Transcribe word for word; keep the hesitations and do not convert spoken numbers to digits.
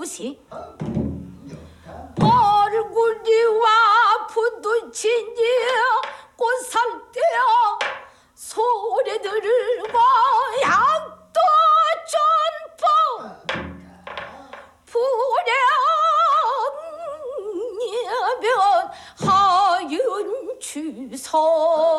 것이 얼굴이와 부두친지 꽃살 떼어 소리 들고 약도 전포 불량여변 하윤 주소